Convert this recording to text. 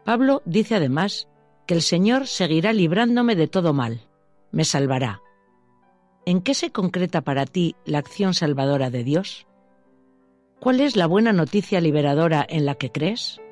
Pablo dice además que el Señor seguirá librándome de todo mal, me salvará. ¿En qué se concreta para ti la acción salvadora de Dios? ¿Cuál es la buena noticia liberadora en la que crees?